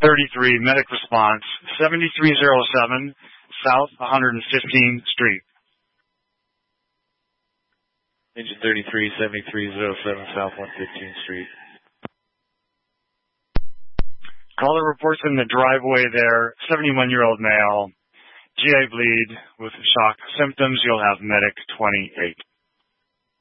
33, medic response, 7307 South 115th Street. Engine 33, 7307 South 115th Street. Caller reports in the driveway there, 71-year-old male, GI bleed with shock symptoms. You'll have medic 28.